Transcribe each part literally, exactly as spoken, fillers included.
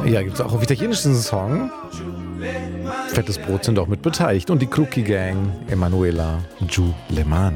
Ja, gibt es auch auf italienischen Song. Fettes Brot sind auch mit beteiligt. Und die Klucki Gang, Emanuela Giulemani.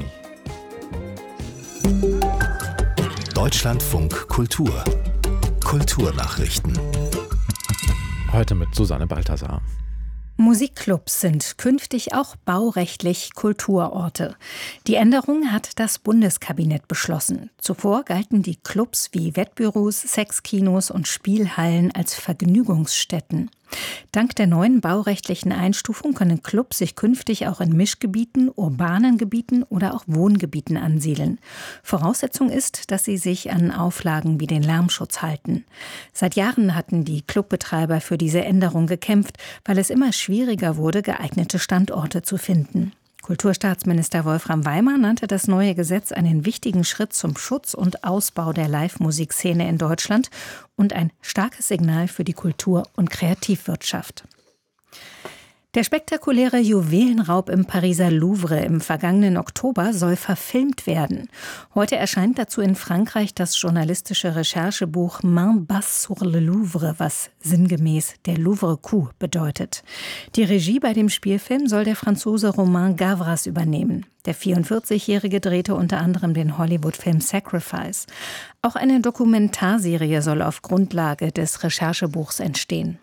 Deutschlandfunk Kultur. Kulturnachrichten. Heute mit Susanne Balthasar. Musikclubs sind künftig auch baurechtlich Kulturorte. Die Änderung hat das Bundeskabinett beschlossen. Zuvor galten die Clubs wie Wettbüros, Sexkinos und Spielhallen als Vergnügungsstätten. Dank der neuen baurechtlichen Einstufung können Clubs sich künftig auch in Mischgebieten, urbanen Gebieten oder auch Wohngebieten ansiedeln. Voraussetzung ist, dass sie sich an Auflagen wie den Lärmschutz halten. Seit Jahren hatten die Clubbetreiber für diese Änderung gekämpft, weil es immer schwieriger wurde, geeignete Standorte zu finden. Kulturstaatsminister Wolfram Weimer nannte das neue Gesetz einen wichtigen Schritt zum Schutz und Ausbau der Live-Musikszene in Deutschland und ein starkes Signal für die Kultur- und Kreativwirtschaft. Der spektakuläre Juwelenraub im Pariser Louvre im vergangenen Oktober soll verfilmt werden. Heute erscheint dazu in Frankreich das journalistische Recherchebuch Main basse sur le Louvre, was sinngemäß der Louvre-Coup bedeutet. Die Regie bei dem Spielfilm soll der Franzose Romain Gavras übernehmen. Der vierundvierzigjährige drehte unter anderem den Hollywood-Film Sacrifice. Auch eine Dokumentarserie soll auf Grundlage des Recherchebuchs entstehen.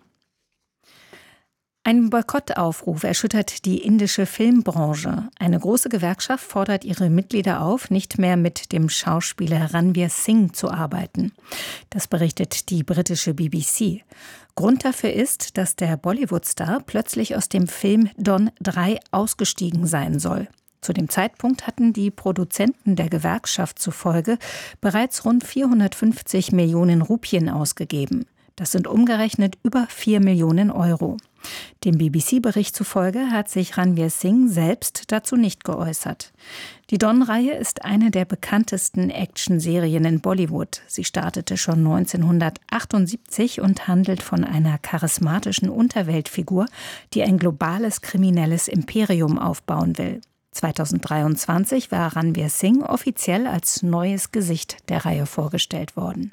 Ein Boykottaufruf erschüttert die indische Filmbranche. Eine große Gewerkschaft fordert ihre Mitglieder auf, nicht mehr mit dem Schauspieler Ranveer Singh zu arbeiten. Das berichtet die britische B B C. Grund dafür ist, dass der Bollywood-Star plötzlich aus dem Film Don drei ausgestiegen sein soll. Zu dem Zeitpunkt hatten die Produzenten der Gewerkschaft zufolge bereits rund vierhundertfünfzig Millionen Rupien ausgegeben. Das sind umgerechnet über vier Millionen Euro. Dem B B C-Bericht zufolge hat sich Ranveer Singh selbst dazu nicht geäußert. Die Don-Reihe ist eine der bekanntesten Actionserien in Bollywood. Sie startete schon neunzehnhundertachtundsiebzig und handelt von einer charismatischen Unterweltfigur, die ein globales kriminelles Imperium aufbauen will. zweitausenddreiundzwanzig war Ranveer Singh offiziell als neues Gesicht der Reihe vorgestellt worden.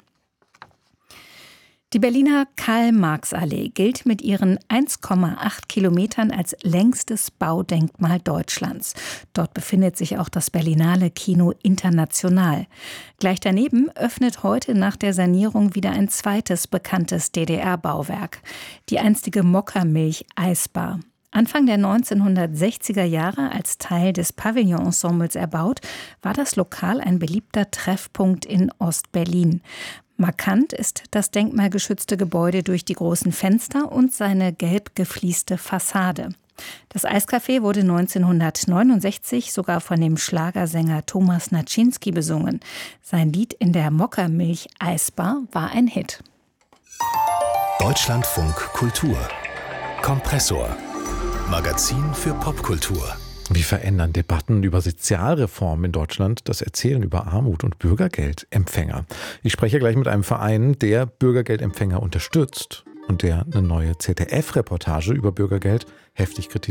Die Berliner Karl-Marx-Allee gilt mit ihren eins Komma acht Kilometern als längstes Baudenkmal Deutschlands. Dort befindet sich auch das Berlinale Kino International. Gleich daneben öffnet heute nach der Sanierung wieder ein zweites bekanntes D D R-Bauwerk, die einstige Mokka-Milch-Eisbar. Anfang der neunzehnhundertsechziger Jahre als Teil des Pavillon-Ensembles erbaut, war das Lokal ein beliebter Treffpunkt in Ost-Berlin. Markant ist das denkmalgeschützte Gebäude durch die großen Fenster und seine gelb geflieste Fassade. Das Eiscafé wurde neunzehnhundertneunundsechzig sogar von dem Schlagersänger Thomas Naczynski besungen. Sein Lied in der Mokka-Milch-Eisbar war ein Hit. Deutschlandfunk Kultur. Kompressor. Magazin für Popkultur. Wie verändern Debatten über Sozialreformen in Deutschland das Erzählen über Armut und Bürgergeldempfänger? Ich spreche gleich mit einem Verein, der Bürgergeldempfänger unterstützt und der eine neue Z D F-Reportage über Bürgergeld heftig kritisiert.